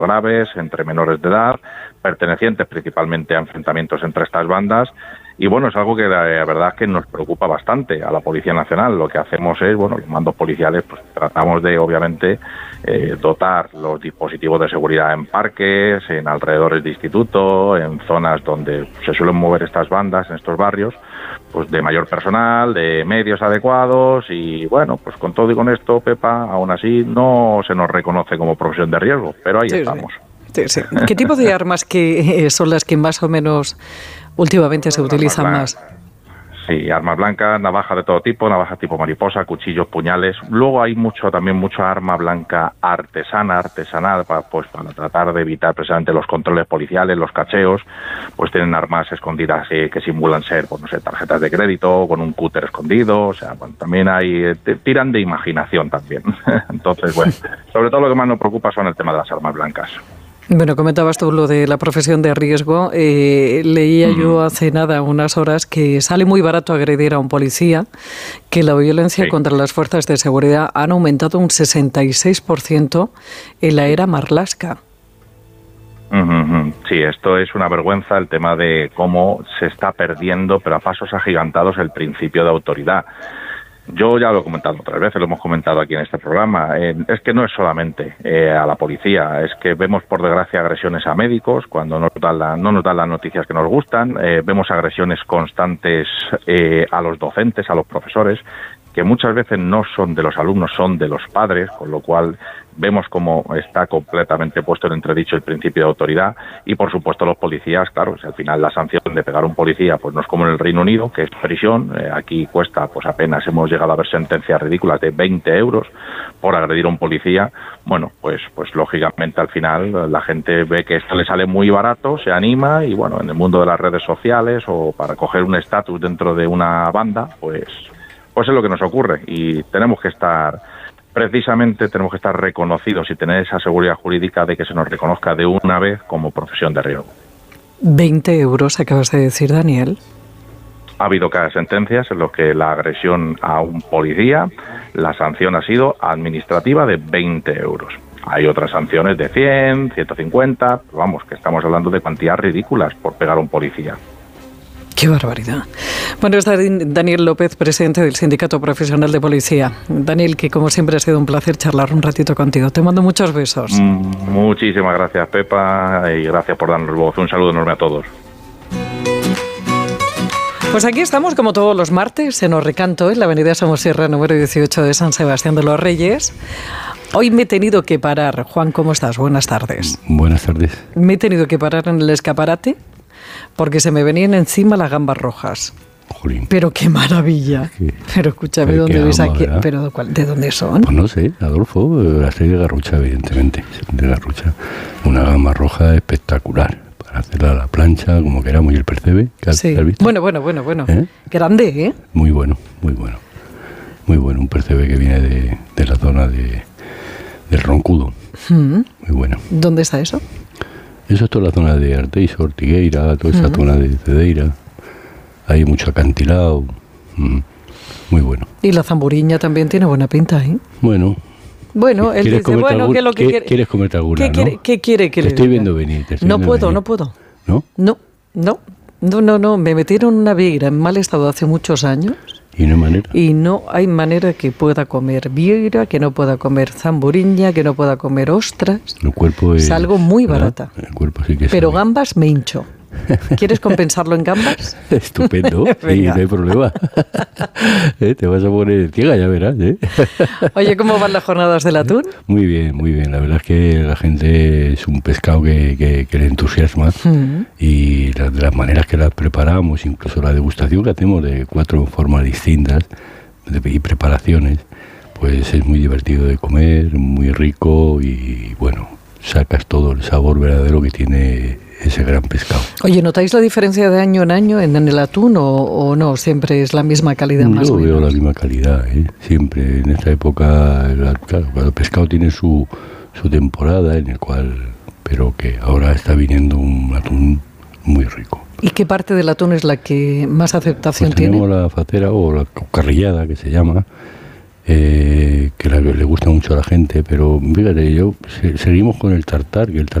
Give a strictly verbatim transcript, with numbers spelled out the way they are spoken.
graves entre menores de edad, pertenecientes principalmente a enfrentamientos entre estas bandas. Y bueno, es algo que la verdad es que nos preocupa bastante a la Policía Nacional. Lo que hacemos es, bueno, los mandos policiales, pues tratamos de, obviamente, eh, dotar los dispositivos de seguridad en parques, en alrededores de institutos, en zonas donde se suelen mover estas bandas, en estos barrios, pues de mayor personal, de medios adecuados y, bueno, pues con todo y con esto, Pepa, aún así no se nos reconoce como profesión de riesgo, pero ahí sí, estamos. Sí, sí. ¿Qué tipo de armas que son las que más o menos últimamente se utilizan más? Sí, armas blancas, navajas de todo tipo, navajas tipo mariposa, cuchillos, puñales. Luego hay mucho, también mucha arma blanca artesana, artesanal, para, pues para tratar de evitar precisamente los controles policiales, los cacheos. Pues tienen armas escondidas eh, que simulan ser, pues no sé, tarjetas de crédito, con un cúter escondido. O sea, bueno, también hay, eh, tiran de imaginación también. Entonces, bueno, sobre todo lo que más nos preocupa son el tema de las armas blancas. Bueno, comentabas tú lo de la profesión de riesgo. Eh, leía mm. yo hace nada, unas horas, que sale muy barato agredir a un policía, que la violencia sí. contra las fuerzas de seguridad han aumentado un sesenta y seis por ciento en la era Marlaska. Sí, esto es una vergüenza, el tema de cómo se está perdiendo, pero a pasos agigantados, el principio de autoridad. Yo ya lo he comentado otras veces, lo hemos comentado aquí en este programa, eh, es que no es solamente eh, a la policía, es que vemos por desgracia agresiones a médicos cuando nos dan la, no nos dan las noticias que nos gustan, eh, vemos agresiones constantes eh, a los docentes, a los profesores, que muchas veces no son de los alumnos, son de los padres, con lo cual vemos cómo está completamente puesto en entredicho el principio de autoridad y, por supuesto, los policías, claro, si al final la sanción de pegar a un policía pues no es como en el Reino Unido, que es prisión, eh, aquí cuesta, pues apenas hemos llegado a ver sentencias ridículas de veinte euros por agredir a un policía. Bueno, pues pues lógicamente al final la gente ve que esto le sale muy barato, se anima y, bueno, en el mundo de las redes sociales o para coger un estatus dentro de una banda, pues... Pues es lo que nos ocurre y tenemos que estar, precisamente tenemos que estar reconocidos y tener esa seguridad jurídica de que se nos reconozca de una vez como profesión de riesgo. veinte euros, acabas de decir, Daniel. Ha habido cada sentencias en las que la agresión a un policía, la sanción ha sido administrativa de veinte euros. Hay otras sanciones de cien, ciento cincuenta, vamos, que estamos hablando de cuantías ridículas por pegar a un policía. ¡Qué barbaridad! Bueno, está Daniel López, presidente del Sindicato Profesional de Policía. Daniel, que como siempre ha sido un placer charlar un ratito contigo. Te mando muchos besos. Muchísimas gracias, Pepa, y gracias por darnos voz. Un saludo enorme a todos. Pues aquí estamos, como todos los martes, en Orrecanto, en la avenida Somosierra, número dieciocho de San Sebastián de los Reyes. Hoy me he tenido que parar. Juan, ¿cómo estás? Buenas tardes. Buenas tardes. Me he tenido que parar en el escaparate porque se me venían encima las gambas rojas. Jolín. Pero qué maravilla. ¿Qué? Pero escúchame, ¿dónde ves aquí? ¿Pero de, cuál, de dónde son? Pues no sé, Adolfo, las trae de Garrucha, evidentemente. De Garrucha. Una gamba roja espectacular. Para hacerla a la plancha, como queramos, y el percebe. Sí. Bueno, bueno, bueno, bueno. ¿Eh? Grande, ¿eh? Muy bueno, muy bueno. Muy bueno, un percebe que viene de, de la zona de, del Roncudo. Mm. Muy bueno. ¿Dónde está eso? Eso es toda la zona de Arteixo, Ortigueira, toda esa mm. zona de Cedeira. Hay mucho acantilado. Mm. Muy bueno. Y la zamburiña también tiene buena pinta, ¿eh? Bueno. Bueno, él dice, bueno, algún, ¿qué es lo que quiere? ¿Quieres comerte alguna, ¿Qué, no? quiere, ¿Qué quiere que te le estoy diga? viendo venir. Te estoy no viendo puedo, venir. no puedo. ¿No? No, no. No, no, no. Me metieron una vieira en mal estado hace muchos años. ¿Y no hay manera? Y no hay manera que pueda comer vieira, que no pueda comer zamburiña, que no pueda comer ostras. El cuerpo es... Salgo muy barata. El cuerpo sí que Pero sabe. Gambas me hincho. ¿Quieres compensarlo en gambas? Estupendo, sí, no hay problema. ¿Eh? Te vas a poner ciega, ya verás. ¿eh? Oye, ¿cómo van las jornadas del atún? Muy bien, muy bien. La verdad es que la gente es un pescado que, que, que le entusiasma mm. y la, de las maneras que las preparamos, incluso la degustación que hacemos de cuatro formas distintas de, y preparaciones, pues es muy divertido de comer, muy rico y bueno, sacas todo el sabor verdadero que tiene ese gran pescado. Oye, ¿notáis la diferencia de año en año en, en el atún o, o no? ¿Siempre es la misma calidad más Yo o veo menos? la misma calidad, ¿eh? Siempre. En esta época, la, claro, el pescado tiene su, su temporada en el cual, pero que ahora está viniendo un atún muy rico. ¿Y qué parte del atún es la que más aceptación pues tiene? Tenemos la facera o la carrillada que se llama, eh, que la, le gusta mucho a la gente, pero fíjate, yo se, seguimos con el tartar, que el tartar